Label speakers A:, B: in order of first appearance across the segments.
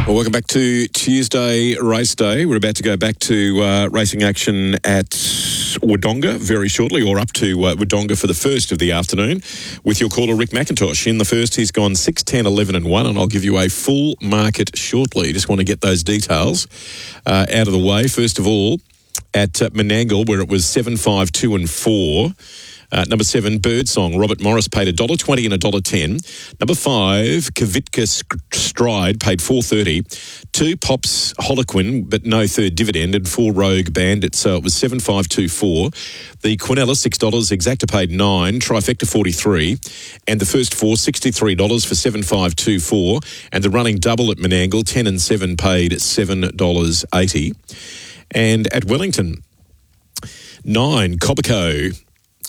A: Well, welcome back to Tuesday Race Day. We're about to go back to racing action at Wodonga very shortly, or up to Wodonga for the first of the afternoon with your caller, Rick McIntosh. In the first, he's gone 6, 10, 11 and 1, and I'll give you a full market shortly. Just want to get those details out of the way. First of all, at Menangle, where it was 7, 5, 2 and 4. Number 7, Birdsong. Robert Morris paid $1.20 and $1.10. Number 5, Kavitka Stride paid $4.30. 2, Pops Holoquin, but no third dividend, and 4, Rogue Bandit. So it was 7, 5, 2, 4. The Quinella, $6. Exacta paid $9. Trifecta, $43. And the first 4, $63 for 7, 5, 2, 4. And the running double at Menangle, 10 and 7 paid $7.80. And at Wellington, 9, Cobico.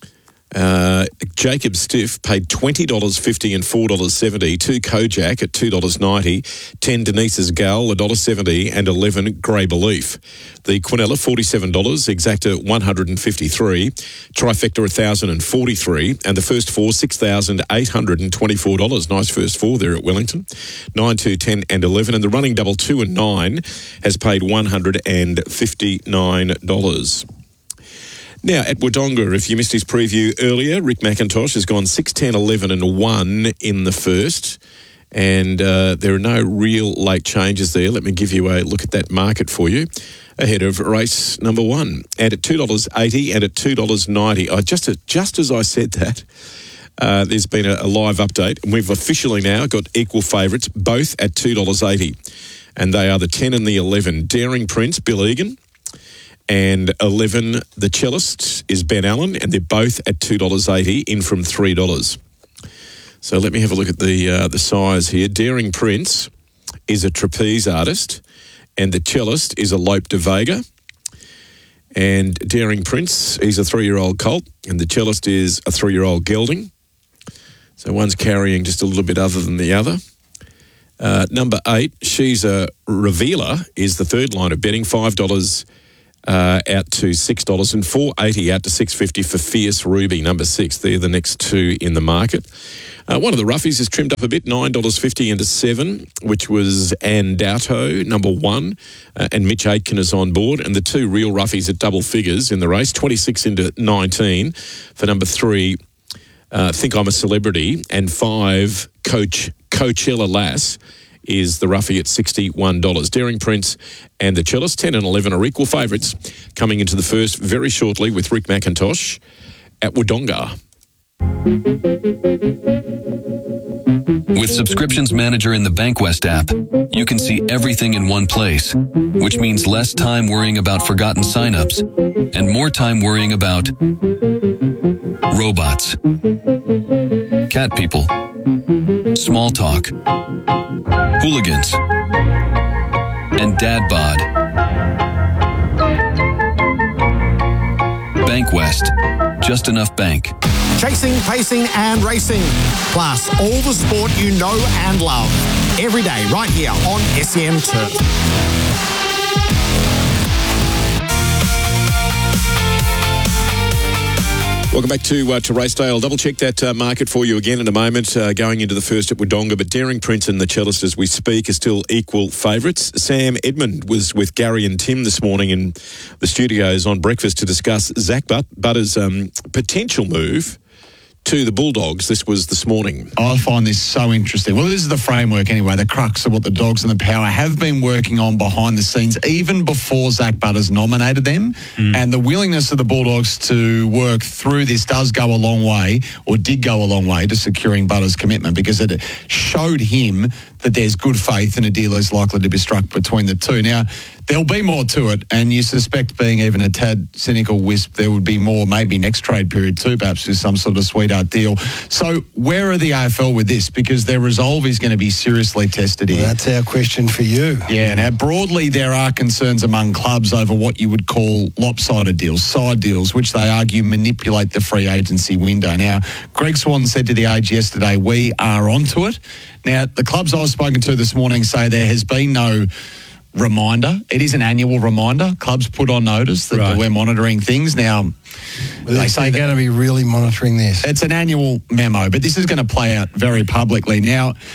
A: Jacob Stiff paid $20.50 and $4.70. 2, Kojak at $2.90. 10, Denise's Gal, $1.70, and 11, Grey Belief. The Quinella, $47. Exacta, $153. Trifecta, $1,043. And the first 4, $6,824. Nice first 4 there at Wellington. 9, 2, 10, and 11. And the running double 2 and 9 has paid $159. Now, at Wodonga, if you missed his preview earlier, Rick McIntosh has gone 6, 10, 11 and 1 in the first. And there are no real late changes there. Let me give you a look at that market for you ahead of race number 1. And at $2.80 and at $2.90. Just as I said that, there's been a live update. And we've officially now got equal favourites, both at $2.80. And they are the 10 and the 11. Daring Prince, Bill Egan. And 11, the cellist, is Ben Allen, and they're both at $2.80, in from $3. So let me have a look at the size here. Daring Prince is a trapeze artist, and the cellist is a Lope de Vega. And Daring Prince, he's a 3-year-old colt, and the cellist is a 3-year-old gelding. So one's carrying just a little bit other than the other. Number 8, She's a Revealer, is the third line of betting, $5 out to $6, and $4.80 out to $6.50 for Fierce Ruby, number 6. They're the next 2 in the market. One of the roughies is trimmed up a bit, $9.50 into 7, which was Andato, number 1, and Mitch Aitken is on board. And the 2 real roughies at double figures in the race, 26 into 19 for number 3, Think I'm a Celebrity, and 5, Coachella Lass is the roughie at $61. Daring Prince and the cellist, 10 and 11, are equal favourites coming into the first very shortly with Rick McIntosh at Wodonga.
B: With Subscriptions Manager in the Bankwest app, you can see everything in one place, which means less time worrying about forgotten signups and more time worrying about robots, cat people, small talk, hooligans, and dad bod. Bankwest, just enough bank.
C: Chasing, pacing and racing. Plus all the sport you know and love. Every day right here on SEN Turf.
A: Welcome back to Race Day. I'll double-check that market for you again in a moment, going into the first at Wodonga. But Daring Prince and the cellist, as we speak, are still equal favourites. Sam Edmund was with Gary and Tim this morning in the studios on breakfast to discuss Zach Butter's potential move to the Bulldogs. This was this morning.
D: I find this so interesting. Well, this is the framework anyway, the crux of what the Dogs and the Power have been working on behind the scenes, even before Zach Butters nominated them. And the willingness of the Bulldogs to work through this does go a long way, or did go a long way, to securing Butters' commitment, because it showed him that there's good faith and a deal is likely to be struck between the two. Now, there'll be more to it, and you suspect, being even a tad cynical wisp, there would be more maybe next trade period too, perhaps with some sort of sweetheart deal. So where are the AFL with this? Because their resolve is going to be seriously tested here.
E: Well, that's our question for you.
D: Yeah, now broadly there are concerns among clubs over what you would call lopsided deals, side deals, which they argue manipulate the free agency window. Now, Greg Swan said to The Age yesterday, we are onto it. Now, the clubs I've spoken to this morning say there has been no reminder. It is an annual reminder. Clubs put on notice that we're monitoring things. Now, they say
E: they're going to be really monitoring this.
D: It's an annual memo, but this is going to play out very publicly. Now,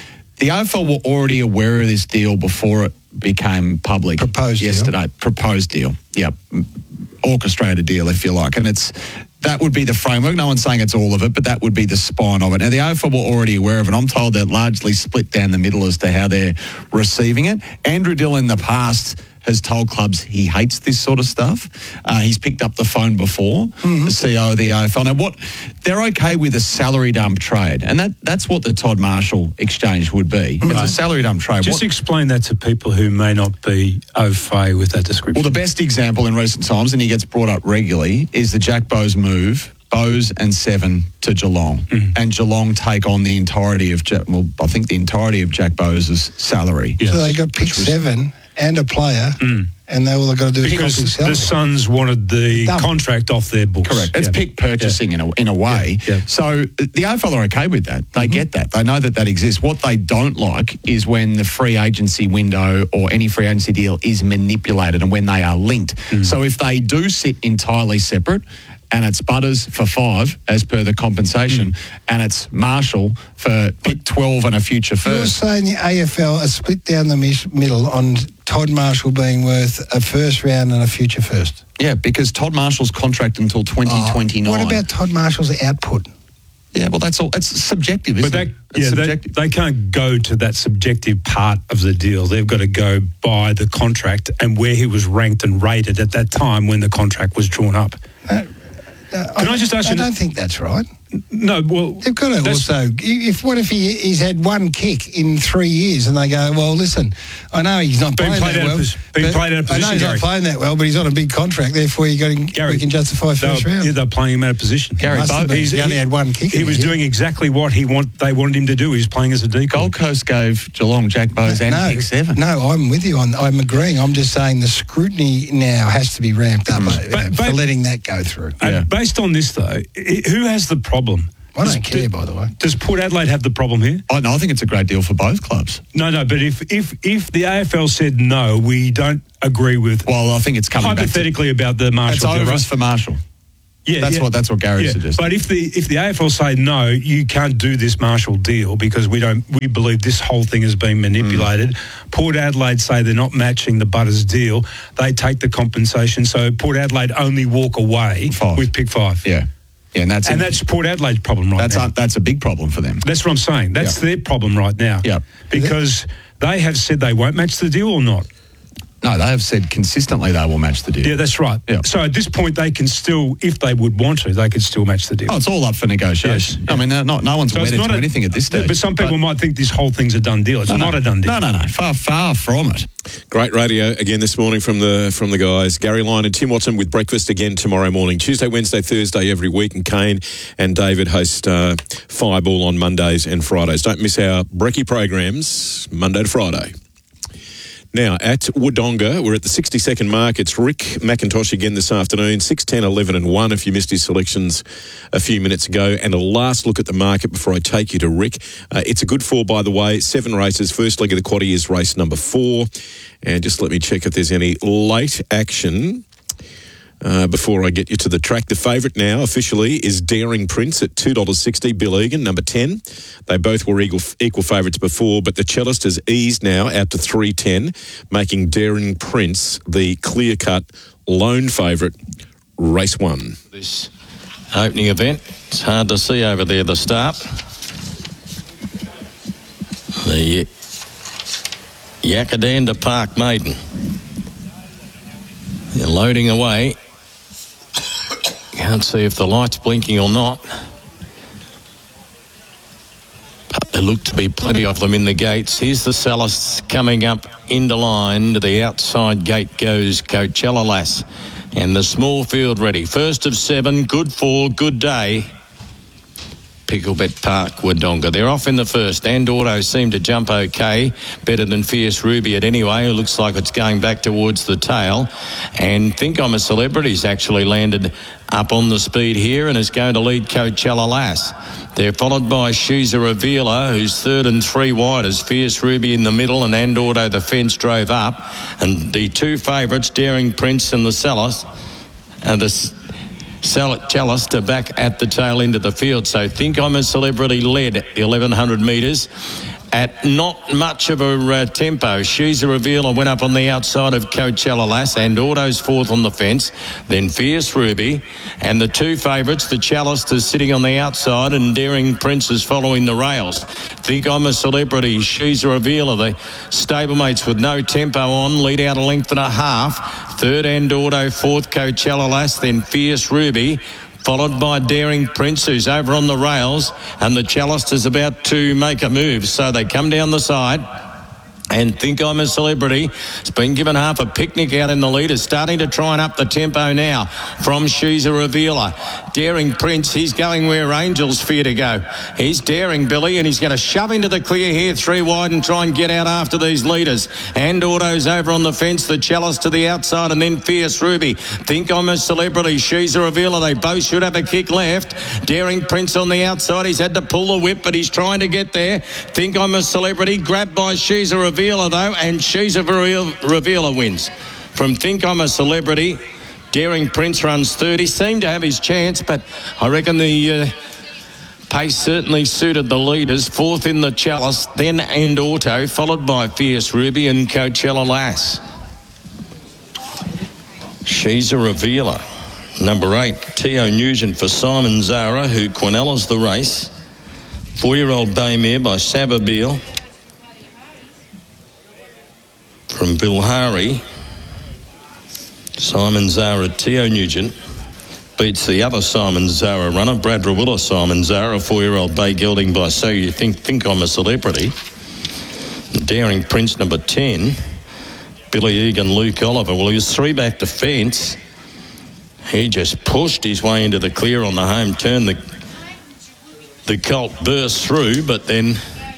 D: The AFL were already aware of this deal before it became public.
E: Proposed
D: yesterday. Proposed deal. Yep. Orchestrated deal, if you like. And that would be the framework. No one's saying it's all of it, but that would be the spine of it. Now, the AFL were already aware of it. I'm told they're largely split down the middle as to how they're receiving it. Andrew Dill in the past has told clubs he hates this sort of stuff. He's picked up the phone before, the CEO of the AFL. Now, they're okay with a salary dump trade, and that's what the Todd Marshall exchange would be. It's a salary dump trade.
F: Just explain that to people who may not be au fait with that description.
D: Well, the best example in recent times, and he gets brought up regularly, is the Jack Bowes move. Bowes and Seven to Geelong, and Geelong take on the entirety of I think the entirety of Jack Bowes' salary.
E: So they got pick 7 and a player, and all they've got to do is
F: because
E: salary.
F: The Suns wanted the contract off their books.
D: Correct. It's pick purchasing in a way.
F: Yeah.
D: So the AFL are okay with that. They get that. They know that exists. What they don't like is when the free agency window or any free agency deal is manipulated and when they are linked. So if they do sit entirely separate, and it's Butters for 5 as per the compensation, and it's Marshall for pick 12 and a future first.
E: You're saying the AFL are split down the middle on Todd Marshall being worth a first round and a future first?
D: Yeah, because Todd Marshall's contract until 2029.
E: What about Todd Marshall's output?
D: Yeah, well, that's all. It's subjective, isn't it? It's subjective.
F: They can't go to that subjective part of the deal. They've got to go by the contract and where he was ranked and rated at that time when the contract was drawn up. Can I just ask you?
E: I don't think that's right.
F: No, well,
E: they've got to also. What if he's had one kick in 3 years, and they go, "Well, listen, I know he's not playing that well.
F: Played out of position.
E: I know he's not playing that well, but he's on a big contract. Therefore, we can justify first round."
F: Yeah, they're playing him out of position.
D: Gary,
E: he only had one kick.
F: He was doing exactly what they wanted him to do. He was playing as a decoy.
D: Gold Coast gave Geelong Jack Bowes and pick 7.
E: No, I'm with you. I'm agreeing. I'm just saying the scrutiny now has to be ramped up for letting that go through.
F: Based on this, though, who has the problem?
E: I don't care, by the way.
F: Does Port Adelaide have the problem here?
D: I think it's a great deal for both clubs.
F: No, but if the AFL said no, we don't agree with.
D: Well, I think it's coming
F: hypothetically about the Marshall.
D: It's over for Marshall.
F: Yeah,
D: that's what Gary suggested.
F: But if the AFL say no, you can't do this Marshall deal because we believe this whole thing has been manipulated. Port Adelaide say they're not matching the Butters deal. They take the compensation, so Port Adelaide only walk away with pick 5.
D: Yeah. Yeah, and
F: that's Port Adelaide's problem now.
D: That's a big problem for them.
F: That's what I'm saying. That's their problem right now.
D: Yeah.
F: Because they have said they won't match the deal or not.
D: No, they have said consistently they will match the deal.
F: Yeah, that's right.
D: Yeah.
F: So at this point, they can still, if they would want to, they could still match the deal.
D: Oh, it's all up for negotiation. Yes. I mean, no one's wedded to anything at this stage.
F: But some people might think this whole thing's a done deal. It's not a done deal.
D: No. Far from it.
A: Great radio again this morning from the guys. Gary Lyon and Tim Watson with breakfast again tomorrow morning. Tuesday, Wednesday, Thursday every week. And Kane and David host Fireball on Mondays and Fridays. Don't miss our brekkie programs Monday to Friday. Now, at Wodonga, we're at the 60-second mark. It's Rick McIntosh again this afternoon, 6, 10, 11 and 1 if you missed his selections a few minutes ago. And a last look at the market before I take you to Rick. It's a good 4, by the way, 7 races. First leg of the quaddie is race number 4. And just let me check if there's any late action before I get you to the track. The favourite now officially is Daring Prince at $2.60. Bill Egan, number 10. They both were equal favourites before, but the cellist has eased now out to $3.10, making Daring Prince the clear-cut lone favourite, race 1.
G: This opening event, it's hard to see over there, the start. The Yakadanda Park Maiden. They're loading away. Can't see if the light's blinking or not. But there look to be plenty of them in the gates. Here's the Cellists coming up into line. To the outside gate goes Coachella Lass. And the small field ready. First of 7, good 4, good day. Picklebet Park, Wodonga. They're off in the first. And Auto seemed to jump okay. Better than Fierce Ruby at anyway. It looks like it's going back towards the tail. And Think I'm a Celebrity's actually landed up on the speed here and is going to lead Coachella Lass. They're followed by She's a Revealer, who's 3rd and 3 wide as Fierce Ruby in the middle and Auto the fence drove up. And the 2 favourites, Daring Prince and the Cellist, and the Cellist are back at the tail end of the field. So Think I'm a Celebrity led the 1100 metres. at not much of a tempo. She's a Revealer went up on the outside of Coachella Lass, and Auto's fourth on the fence. Then Fierce Ruby, and the two favourites, the Chalice is sitting on the outside, and Daring Prince is following the rails. Think I'm a Celebrity, She's a Revealer. The stablemates with no tempo on lead out a length and a half. Third and Auto, fourth Coachella Lass, then Fierce Ruby, followed by Daring Prince, who's over on the rails, and the Chalice is about to make a move. So they come down the side. And Think I'm a Celebrity. It's been given half a picnic out in the leaders, starting to try and up the tempo now from She's a Revealer. Daring Prince, he's going where Angels fear to go. He's daring, Billy, and he's going to shove into the clear here, 3 wide, and try and get out after these leaders. And Auto's over on the fence, the Chalice to the outside, and then Fierce Ruby. Think I'm a Celebrity, She's a Revealer. They both should have a kick left. Daring Prince on the outside. He's had to pull the whip, but he's trying to get there. Think I'm a Celebrity, grabbed by She's a Revealer, though, and She's a Revealer wins. From Think I'm a Celebrity, Daring Prince runs third. He seemed to have his chance, but I reckon the pace certainly suited the leaders. Fourth in the Chalice, then And Auto, followed by Fierce Ruby and Coachella Lass. She's a Revealer. Number 8, Teo Nugent for Simon Zara, who Quinella's the race. 4-year-old Daymare by Sababil. From Bilhari, Simon Zara, Teo Nugent beats the other Simon Zara runner, Brad Rawilla, Simon Zara, 4-year-old Bay Gelding by So You Think I'm a Celebrity. Daring Prince, number 10, Billy Egan, Luke Oliver. Well, he was 3 back to fence. He just pushed his way into the clear on the home turn. The colt burst through, but then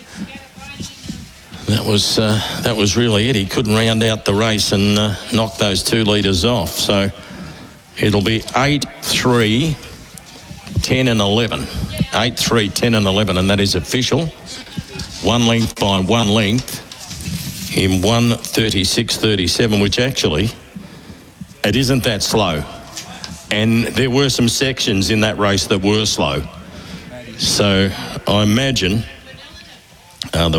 G: that was really it. He couldn't round out the race and knock those 2 leaders off. So it'll be 8, 3, 10 and 11. 8, 3, 10 and 11, and that is official. 1 length by 1 length in 1:36.37, which actually, it isn't that slow. And there were some sections in that race that were slow. So I imagine the